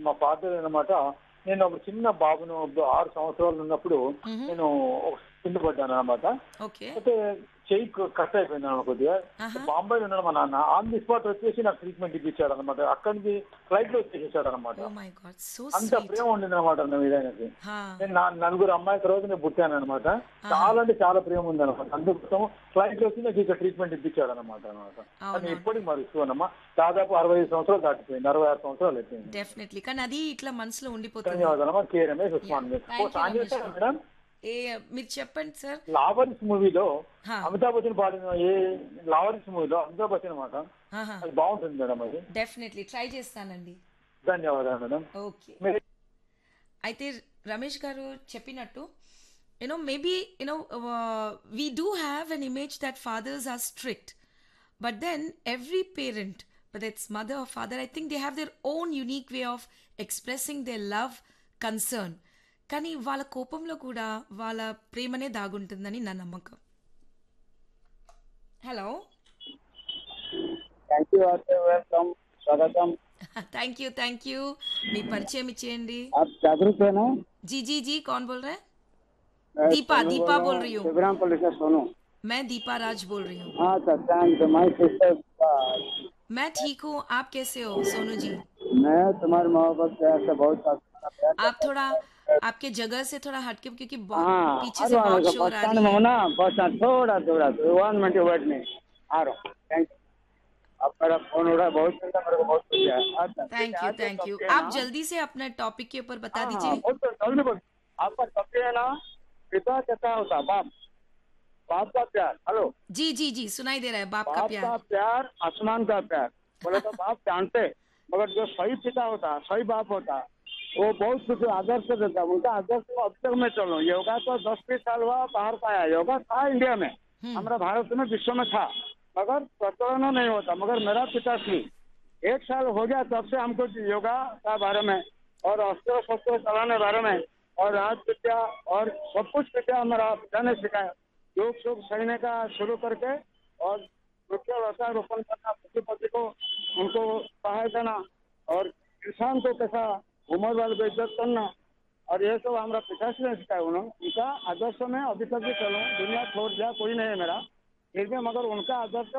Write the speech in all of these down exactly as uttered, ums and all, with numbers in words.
మా ఫాదర్ అన్నమాట. నేను ఒక చిన్న బాబును ఆరు సంవత్సరాలు ఉన్నప్పుడు హుహు. నేను ఒక కింద పడ్డాను అనమాట. ఓకే. అయితే చెయ్యి క- కట్ అయిపోయింది అన్నమాట కొద్దిగా. ఆహా! బాంబేలో ఉన్నాడు మా నాన్న. ఆన్ ది స్పాట్ వచ్చేసి నాకు ట్రీట్మెంట్ ఇప్పించాడు అనమాట. అక్కడి నుంచి ఫ్లైట్ లో వచ్చేసాడు అనమాట. Oh my God! సో అంత స్వీట్. ప్రేమ ఉండింది అనమాట నా మీద ఆయనకి. హా! నేను నా నలుగురు అమ్మాయి తర్వాత నేను పుట్టాను అనమాట. ఆహా! చాలా అంటే చాలా ప్రేమ ఉంది అనమాట. అందుకోసం ఫ్లైట్ లో వచ్చి నాకు ఇక్కడ ట్రీట్మెంట్ ఇప్పించాడు అనమాట అనమాట కానీ అవునవును. ఇప్పటికి మరుస్తున్నామా. దాదాపు అరవై ఐదు సంవత్సరాలు దాటిపోయింది. అరవై ఆరు సంవత్సరాలు అయిపోయింది. డెఫినెట్లీ. కానీ అది ఇట్లా మనసులో ఉండిపోతుంది. ధన్యవాదాలు కే రమేష్ యాహ్! ఉస్మాన్ మీద. ఓ థ్యాంక్ యూ సాంగ్ రమేష్ చేశారా గారు. మేడం? ఏ మీరు చెప్పండి సార్. లావరిస్ మూవీలో హా! అమితాబ్ బచ్చన్ పాడిన ఏ లావరిస్ మూవీలో అమితాబ్ బచ్చన్ మాట ఆహా! అది బాగుంటుంది మేడం. అది డెఫినెట్లీ ట్రై చేస్తానండి. ధన్యవాదాలు మేడం. ఓకే. మీరు అయితే రమేష్ గారు చెప్పినట్టు you know maybe you know we do have an image that fathers are strict but then every parent whether it's mother or father, I think they have their own unique way of expressing their love, concern. కానీ వాళ్ళ కోపంలో కూడా వాళ్ళ ప్రేమనే దాగుంటుందని నా నమ్మకం. Hello. Thank you welcome స్వాగతం. Thank you thank you మీ పరిచయం ఇచ్చేయండి. आप जागरूक है ना? जी जी जी कौन बोल रहे हैं? मैं दीपा सोनू दीपा रहा बोल हूँ, रही हूँ. शिवराम पुलिस से सोनू. मैं दीपा राज बोल रही हूँ. हाँ सर, थैंक माय सिस्टर. मैं ठीक हूँ. आप कैसे हो सोनू जी? मैं तुम्हारी मोहब्बत प्यार से बहुत प्यार आप थोड़ा आपके जगह से थोड़ा हटके क्योंकि बहुत हाँ पीछे आ से रहा हूँ. बहुत बस शोर आ स्टैंड रही में है. हो ना, बस स्टैंड थोड़ा थोड़ा वन मिनट वेट नहीं आ रहा हूँ. Thank you. अब मेरा फोन उड़ा बहुत सुंदर, मेरे को बहुत खुशी है. अच्छा ठीक थैंक है, यू आज तो थैंक यू. टॉपिक है आप ना. जल्दी से अपने टॉपिक के ऊपर बता हाँ हाँ दीजिए. बोल तो जल्दी बोल. आपका टॉपिक है ना, पिता कैसा होता, बाप बाप का प्यार. हेलो. जी जी जी सुनाई दे रहा है. बाप का बाप प्यार. का प्यार आसमान का प्यार. बोले तो बाप जानते, मगर जो सही पिता होता, सही बाप होता, वो बहुत कुछ आदर्श देता. उनका आदर्श में अब तक मैं चलूँ. योगा तो दस बीस साल हुआ बाहर का आया. योगा था इंडिया में, हम्म. हमारा भारत में, विश्व में था, मगर प्रचलन नहीं होता. मगर मेरा पिताश्री एक साल हो गया तब से हमको योगा का बारे में और अस्त्र शस्त्र चलाने बारे में और राज विद्या और सब कुछ विद्या हमारा पिता ने सिखाया. योग सुख सहने का शुरू करके और वृक्ष व्यवसाय रोपण करना, पशु पक्षी को उनको सहाय देना और किसान को कैसा उम्र वाले को इज्जत करना, और ये सब हमारा पिताश्री ने सिखाया. उन्होंने उनका आदर्श में अभी तक भी चलो. दुनिया छोड़ दिया, कोई नहीं है मेरा, फिर भी मगर उनका आदर्श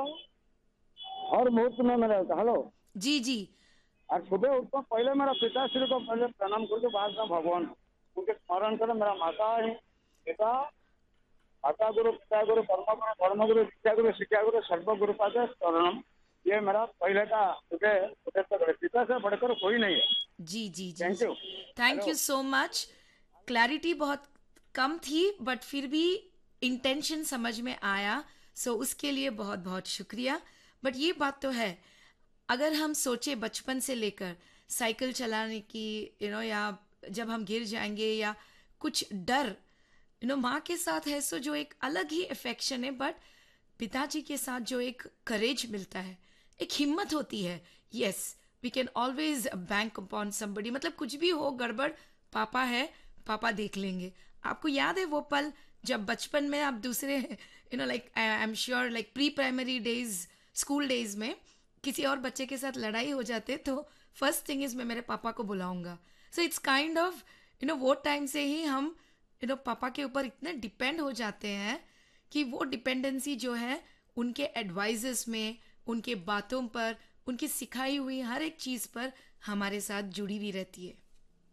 हर मुहूर्त में मेरा होता. हेलो. जी जी और सुबह उठकर पहले मेरा पिताश्री को पहले प्रणाम करके बाद में भगवान उनके स्मरण करें. मेरा माता है, पिता, माता गुरु, पिता गुरु, परम गुरु, धर्म गुरु, विद्या गुरु, शिक्षा गुरु, सर्व गुरु पाद शरणम. ये मेरा पहले का सुबह सुबह तक है. पिता से बढ़कर कोई नहीं है. जी जी जी thank you. Thank hello. You so much. Clarity बहुत कम थी बट फिर भी इंटेंशन समझ में आया. सो उसके लिए बहुत बहुत शुक्रिया. बट ये बात तो है अगर हम सोचे बचपन से लेकर साइकिल चलाने की यू नो या जब हम गिर जाएंगे या कुछ डर यू नो माँ के साथ है सो जो एक अलग ही अफेक्शन है. बट पिताजी के साथ जो एक करेज मिलता है, एक हिम्मत होती है. Yes we can always bank upon somebody. मतलब कुछ भी हो गड़बड़, पापा है, पापा देख लेंगे. आपको याद है वो पल जब बचपन में आप दूसरे you know like I am sure like pre primary days school days में किसी और बच्चे के साथ लड़ाई हो जाते तो फर्स्ट थिंग इज मैं मेरे पापा को बुलाऊंगा. So it's kind of you know वो टाइम से ही हम यू नो पापा के ऊपर इतने डिपेंड हो जाते हैं कि वो डिपेंडेंसी जो है उनके एडवाइजेस में, उनके बातों पर, उनकी सिखाई हुई हर एक चीज पर हमारे साथ जुड़ी हुई रहती है.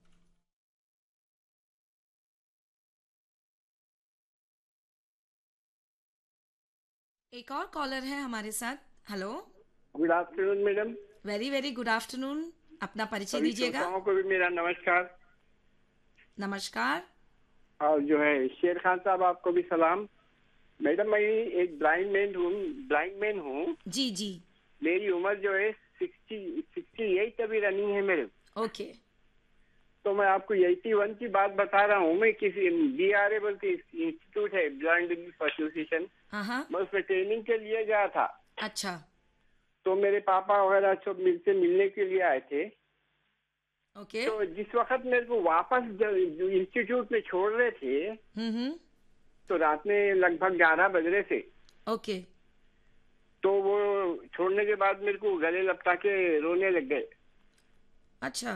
एक और कॉलर है हमारे साथ. Hello. Good afternoon madam. Very very good afternoon. अपना परिचय सभी दीजिएगा. श्रोताओं को भी मेरा नमस्कार. नमस्कार. और जो है शेर खान साहब आपको भी सलाम. मैडम मैं एक ब्लाइंड मैन हूँ ब्लाइंड मैन हूँ जी जी मेरी उम्र जो है सिक्सटी सिक्सटी एट अभी रनिंग है मेरे. ओके. तो मैं आपको एटी वन की बात बता रहा हूँ. मैं किसी बी आर ए बोलती इंस्टीट्यूट है ब्लाइंड एसोसिएशन, हाँ हाँ. मैं उसमें ट्रेनिंग के लिए गया था. अच्छा. तो मेरे पापा वगैरह सब मिलसे मिलने के लिए आए थे. ओके. तो जिस वक्त मेरे को वापस इंस्टीट्यूट में छोड़ रहे थे हम्म हम्म. तो रात में लगभग ग्यारह बज रहे थे. ओके. तो वो छोड़ने के बाद मेरे को गले लपटा के रोने लग गए. अच्छा.